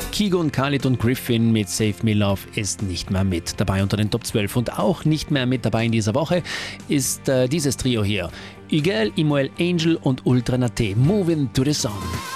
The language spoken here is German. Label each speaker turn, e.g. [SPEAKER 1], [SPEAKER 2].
[SPEAKER 1] Keegan, Khalid und Griffin mit Save Me Love ist nicht mehr mit dabei unter den Top 12. Und auch nicht mehr mit dabei in dieser Woche ist dieses Trio hier. Huguel, Imoel Angel und Ultra Nate, Moving to the Song.